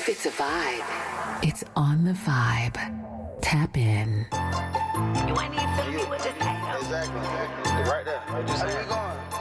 If it's a vibe, it's on the vibe. Tap in. You ain't even tell me what to say. Exactly. Right there. Just where we going?